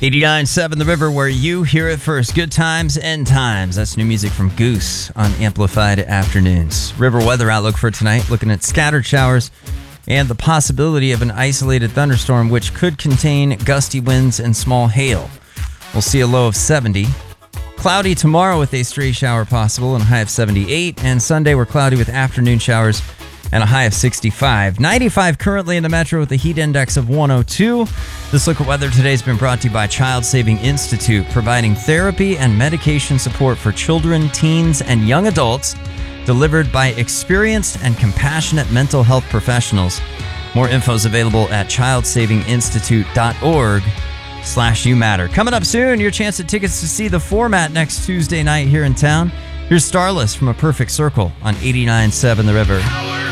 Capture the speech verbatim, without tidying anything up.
eighty-nine point seven The River, where you hear it first. Good times, end times. That's new music from Goose on Amplified Afternoons. River weather outlook for tonight, looking at scattered showers and the possibility of an isolated thunderstorm, which could contain gusty winds and small hail. We'll see a low of seventy. Cloudy tomorrow with a stray shower possible and a high of seventy-eight. And Sunday, we're cloudy with afternoon showers and a high of sixty-five. ninety-five currently in the metro with a heat index of one oh two. This look at weather today has been brought to you by Child Saving Institute, providing therapy and medication support for children, teens, and young adults, delivered by experienced and compassionate mental health professionals. More info is available at child saving institute dot org slash you matter. Coming up soon, your chance at tickets to see The Format next Tuesday night here in town. Here's Starless from A Perfect Circle on eighty-nine point seven The River.